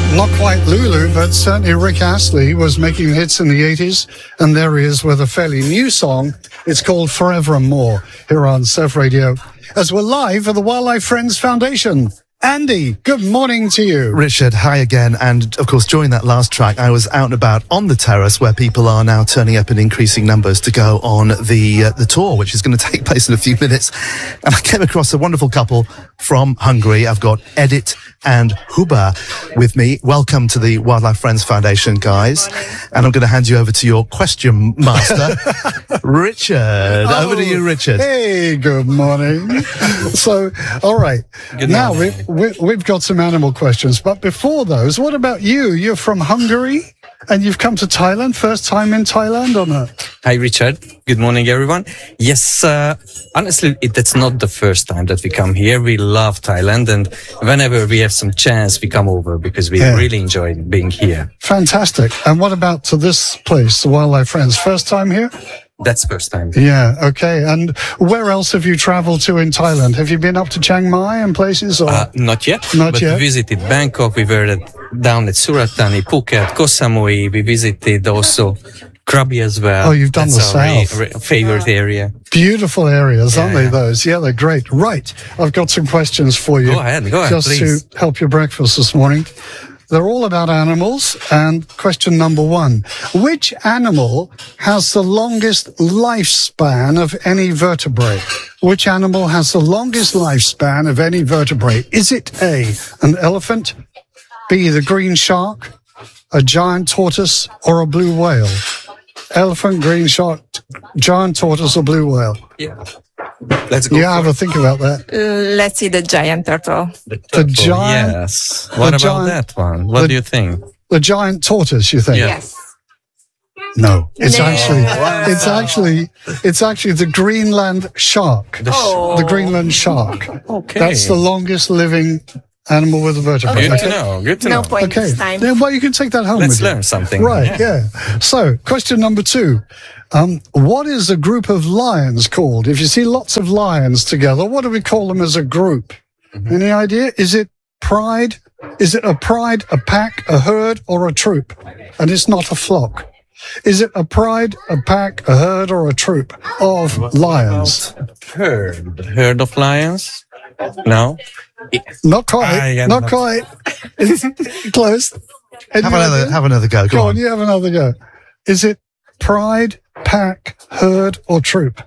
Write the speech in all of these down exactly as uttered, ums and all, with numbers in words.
Not quite Lulu, but certainly Rick Astley was making hits in the eighties, and there he is with a fairly new song. It's called Forevermore here on Surf Radio, as we're live at the Wildlife Friends Foundation. Andy, good morning to you. Richard, hi again. And of course, during that last track, I was out and about on the terrace where people are now turning up in increasing numbers to go on the uh, the tour, which is going to take place in a few minutes. And I came across a wonderful couple from Hungary. I've got Edith and Huba with me. Welcome to the Wildlife Friends Foundation, guys. And I'm going to hand you over to your question master, Richard. Oh, over to you, Richard. Hey, good morning. So, all right. Good now, we, we, we've got some animal questions. But before those, what about you? You're from Hungary and you've come to Thailand. First time in Thailand or not? Hi, Richard. Good morning, everyone. Yes, uh, honestly, it, that's not the first time that we come here. We love Thailand, and whenever we have some chance, we come over because we yeah. really enjoy being here. Fantastic. And what about to this place, the Wildlife Friends? First time here? That's first time. Yeah, okay. And where else have you traveled to in Thailand? Have you been up to Chiang Mai and places? Or? Uh, not yet. Not but yet. We visited Bangkok. We were at, down at Surat Thani, Phuket, Koh Samui. We visited also Krabi as well. Oh, you've done That's the our south. Ra- ra- favorite area. Beautiful areas, aren't yeah, they, yeah. those? Yeah, they're great. Right. I've got some questions for you. Go ahead, go ahead, Just please. to help your breakfast this morning. They're all about animals. And question number one. Which animal has the longest lifespan of any vertebrate? Which animal has the longest lifespan of any vertebrate? Is it A, an elephant, B, the green shark, a giant tortoise, or a blue whale? Elephant, green shark, giant tortoise, or blue whale? Yeah. Let's go. Yeah, have a think about that. Uh, let's see the giant turtle. The, turtle, the giant. Yes. What about giant, that one? What the, do you think? The giant tortoise, you think? Yeah. Yes. No, it's No. actually, it's actually, it's actually the Greenland shark. The Oh. The Greenland shark. Okay. That's the longest living animal with a vertebrae. Good to know. Good to No know. point Okay. this time. Then, well, you can take that home Let's with you. learn something. Right, yeah. So, question number two. Um, what is a group of lions called? If you see lots of lions together, what do we call them as a group? Mm-hmm. Any idea? Is it pride? Is it a pride, a pack, a herd, or a troop? And it's not a flock. Is it a pride, a pack, a herd, or a troop of lions? Herd. Herd of lions? No? Not quite. Ah, yeah, not no. quite. Close. Any Have another, idea? have another go. Go, Go on. on, you have another go. Is it pride, pack, herd, or troop?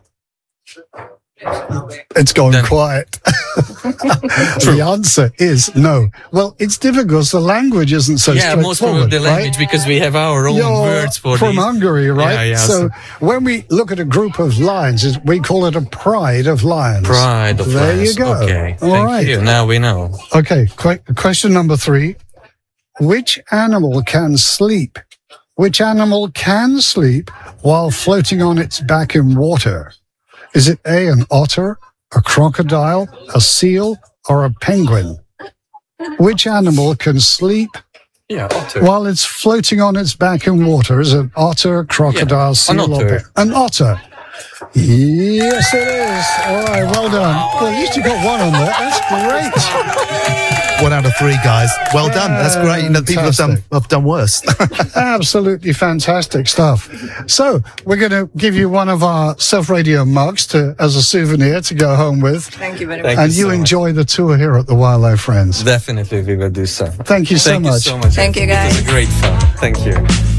It's gone Then- quiet. The answer is no. Well, it's difficult. The language isn't so Yeah, most straightforward, probably the language, right? because we have our own You're words for from these. Hungary, right? Yeah, yeah, so, so- when we look at a group of lions, it- we call it a pride of lions. Pride of There lions. you go. Okay. All Thank right. you. Now we know. Okay, qu- question number three. Which animal can sleep? Which animal can sleep while floating on its back in water? Is it A, an otter, a crocodile, a seal, or a penguin? Which animal can sleep Yeah, otter. while it's floating on its back in water? Is it an otter, crocodile, Yeah, seal, an or otter. pe- an otter? Yes, it is. All right, well done. Well, at least you got one on there. That's great. One out of three, guys. Well done. That's great. You know, people have done, Fantastic. have done worse. Absolutely fantastic stuff. So we're going to give you one of our Surf Radio mugs to as a souvenir to go home with. Thank you very Thank much. And you so much. enjoy the tour here at the Wildlife Friends. Definitely we will do so. Thank you so Thank much. you so much. Thank you, It was guys. great fun. Thank you.